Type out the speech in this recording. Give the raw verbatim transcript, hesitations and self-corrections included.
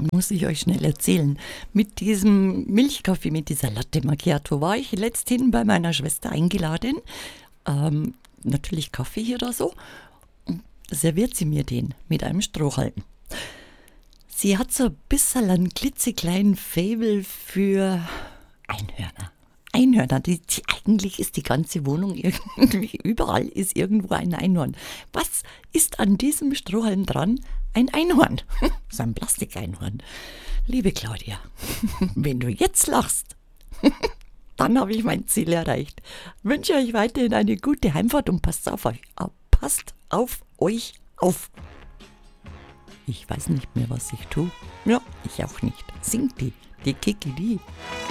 muss ich euch schnell erzählen. Mit diesem Milchkaffee, mit dieser Latte Macchiato war ich letzthin bei meiner Schwester eingeladen. Ähm, natürlich Kaffee hier oder so. Und serviert sie mir den mit einem Strohhalm. Sie hat so ein bisschen einen klitzekleinen Faible für Einhörner. Einhörner, die, die, eigentlich ist die ganze Wohnung irgendwie, überall ist irgendwo ein Einhorn. Was ist an diesem Strohhalm dran? Ein Einhorn. So ein Plastikeinhorn. Liebe Claudia, wenn du jetzt lachst, dann habe ich mein Ziel erreicht. Wünsche euch weiterhin eine gute Heimfahrt und passt auf euch, passt auf euch auf. Ich weiß nicht mehr, was ich tue. Ja, ich auch nicht. Singt die, die Kiki die.